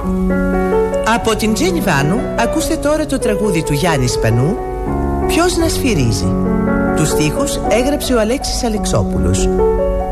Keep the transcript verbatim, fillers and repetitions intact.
Από την Τζένι Βάνου ακούστε τώρα το τραγούδι του Γιάννη Σπανού, «Ποιος να σφυρίζει». Τους στίχους έγραψε ο Αλέξης Αλεξόπουλος.